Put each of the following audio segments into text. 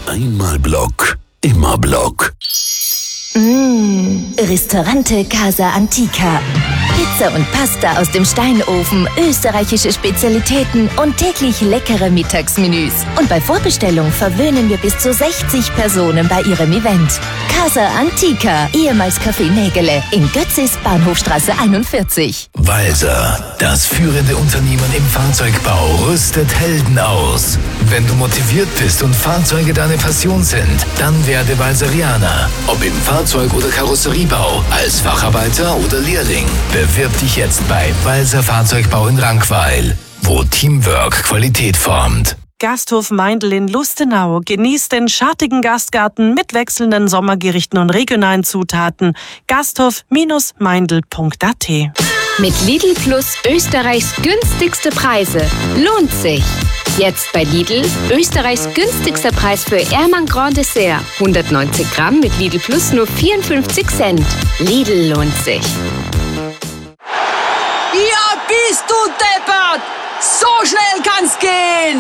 Einmal Block, immer Block. Ristorante Casa Antica. Pizza und Pasta aus dem Steinofen, österreichische Spezialitäten und täglich leckere Mittagsmenüs. Und bei Vorbestellung verwöhnen wir bis zu 60 Personen bei Ihrem Event. Casa Antica, ehemals Café Nägele, in Götzis, Bahnhofstraße 41. Walser, das führende Unternehmen im Fahrzeugbau, rüstet Helden aus. Wenn du motiviert bist und Fahrzeuge deine Passion sind, dann werde Walserianer. Ob im Fahrzeug- oder Karosseriebau, als Facharbeiter oder Lehrling. Bewirb dich jetzt bei Walser Fahrzeugbau in Rankweil, wo Teamwork Qualität formt. Gasthof Meindl in Lustenau genießt den schattigen Gastgarten mit wechselnden Sommergerichten und regionalen Zutaten. Gasthof-meindl.at. Mit Lidl Plus Österreichs günstigste Preise. Lohnt sich. Jetzt bei Lidl Österreichs günstigster Preis für Ermann Grand Dessert. 190 Gramm mit Lidl Plus nur 54 Cent. Lidl lohnt sich. Ja, bist du deppert! So schnell kann's gehen!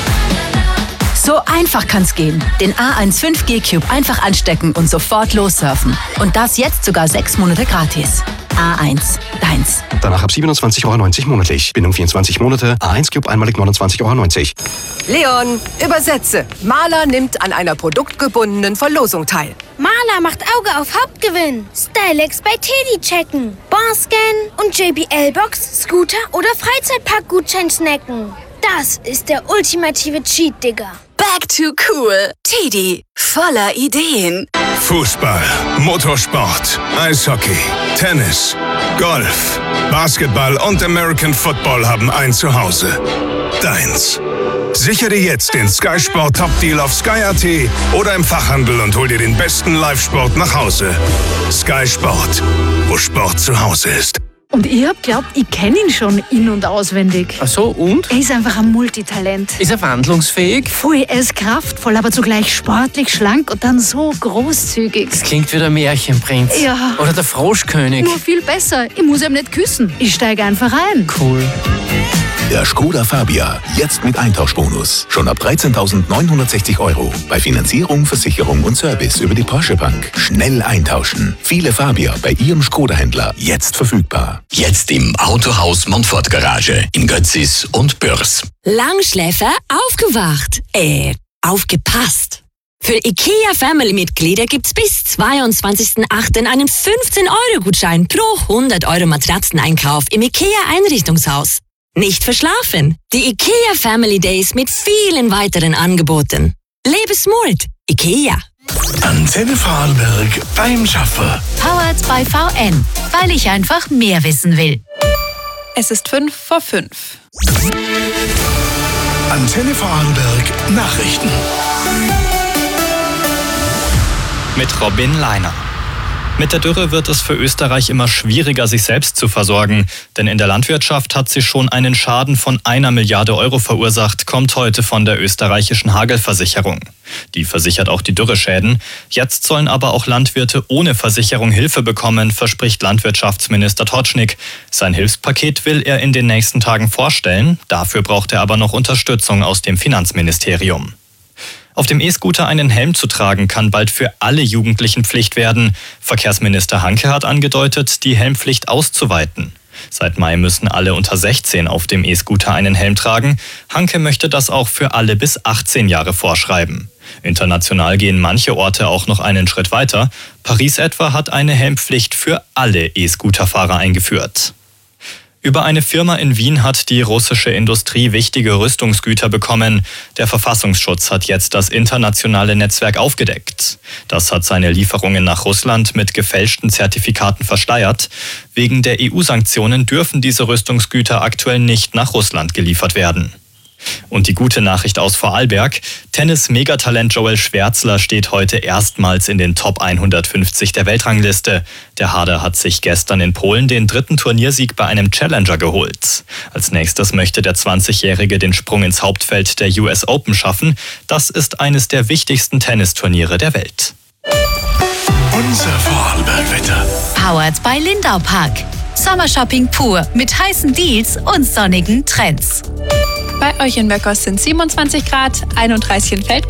So einfach kann's gehen. Den A1 5G Cube einfach anstecken und sofort lossurfen. Und das jetzt sogar 6 Monate gratis. A1, deins. Danach ab 27,90 € monatlich. Bindung 24 Monate. A1 Cube einmalig 29,90 €. Leon, übersetze. Maler nimmt an einer produktgebundenen Verlosung teil. Maler macht Auge auf Hauptgewinn. Stylex bei Teddy checken. Barscan und JBL-Box, Scooter oder Freizeitpark-Gutschein snacken. Das ist der ultimative Cheat, Digga. Back to cool. Teddy, voller Ideen. Fußball, Motorsport, Eishockey, Tennis, Golf, Basketball und American Football haben ein Zuhause. Deins. Sichere dir jetzt den Sky Sport Top Deal auf Sky.at oder im Fachhandel und hol dir den besten Live-Sport nach Hause. Sky Sport, wo Sport zu Hause ist. Und ich hab glaubt, ich kenne ihn schon in- und auswendig. Ach so, und? Er ist einfach ein Multitalent. Ist er wandlungsfähig? Voll, er ist kraftvoll, aber zugleich sportlich, schlank und dann so großzügig. Das klingt wie der Märchenprinz. Ja. Oder der Froschkönig. Nur viel besser. Ich muss ihm nicht küssen. Ich steige einfach ein. Cool. Der Skoda Fabia, jetzt mit Eintauschbonus. Schon ab 13.960 €. Bei Finanzierung, Versicherung und Service über die Porsche Bank. Schnell eintauschen. Viele Fabia bei Ihrem Skoda-Händler jetzt verfügbar. Jetzt im Autohaus Montfort Garage in Götzis und Bürs. Langschläfer aufgewacht. Aufgepasst. Für IKEA-Family-Mitglieder gibt's bis 22.08. einen 15-€ Gutschein pro 100 € Matratzeneinkauf im IKEA-Einrichtungshaus. Nicht verschlafen. Die IKEA Family Days mit vielen weiteren Angeboten. Lebe smart. IKEA. Antenne Vorarlberg beim Schaffer. Powered by VN. Weil ich einfach mehr wissen will. Es ist 5:05. Antenne Vorarlberg Nachrichten. Mit Robin Leiner. Mit der Dürre wird es für Österreich immer schwieriger, sich selbst zu versorgen. Denn in der Landwirtschaft hat sie schon einen Schaden von 1 Milliarde € verursacht, kommt heute von der österreichischen Hagelversicherung. Die versichert auch die Dürreschäden. Jetzt sollen aber auch Landwirte ohne Versicherung Hilfe bekommen, verspricht Landwirtschaftsminister Totschnig. Sein Hilfspaket will er in den nächsten Tagen vorstellen. Dafür braucht er aber noch Unterstützung aus dem Finanzministerium. Auf dem E-Scooter einen Helm zu tragen, kann bald für alle Jugendlichen Pflicht werden. Verkehrsminister Hanke hat angedeutet, die Helmpflicht auszuweiten. Seit Mai müssen alle unter 16 auf dem E-Scooter einen Helm tragen. Hanke möchte das auch für alle bis 18 Jahre vorschreiben. International gehen manche Orte auch noch einen Schritt weiter. Paris etwa hat eine Helmpflicht für alle E-Scooterfahrer eingeführt. Über eine Firma in Wien hat die russische Industrie wichtige Rüstungsgüter bekommen. Der Verfassungsschutz hat jetzt das internationale Netzwerk aufgedeckt. Das hat seine Lieferungen nach Russland mit gefälschten Zertifikaten verschleiert. Wegen der EU-Sanktionen dürfen diese Rüstungsgüter aktuell nicht nach Russland geliefert werden. Und die gute Nachricht aus Vorarlberg: Tennis-Megatalent Joel Schwärzler steht heute erstmals in den Top 150 der Weltrangliste. Der Harder hat sich gestern in Polen den 3. Turniersieg bei einem Challenger geholt. Als nächstes möchte der 20-Jährige den Sprung ins Hauptfeld der US Open schaffen. Das ist eines der wichtigsten Tennisturniere der Welt. Unser Vorarlberg-Wetter. Powered by Lindau Park. Sommershopping pur mit heißen Deals und sonnigen Trends. Bei euch in Möckers sind 27 Grad, 31 in Feldkirch.